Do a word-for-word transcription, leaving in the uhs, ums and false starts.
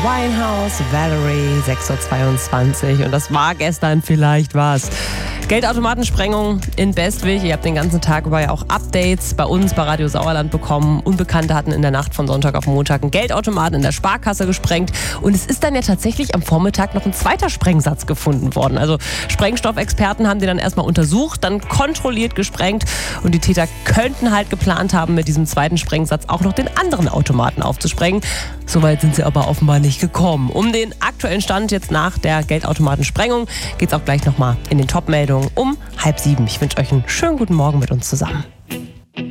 Winehouse, Valerie, sechs Uhr zweiundzwanzig. Und das war gestern vielleicht was. Geldautomatensprengung in Bestwig. Ihr habt den ganzen Tag über ja auch Updates bei uns bei Radio Sauerland bekommen. Unbekannte hatten in der Nacht von Sonntag auf Montag einen Geldautomaten in der Sparkasse gesprengt. Und es ist dann ja tatsächlich am Vormittag noch ein zweiter Sprengsatz gefunden worden. Also Sprengstoffexperten haben den dann erstmal untersucht, dann kontrolliert gesprengt. Und die Täter könnten halt geplant haben, mit diesem zweiten Sprengsatz auch noch den anderen Automaten aufzusprengen. Soweit sind sie aber offenbar nicht gekommen. Um den aktuellen Stand jetzt nach der Geldautomatensprengung geht es auch gleich nochmal in den Top-Meldungen um halb sieben. Ich wünsche euch einen schönen guten Morgen mit uns zusammen.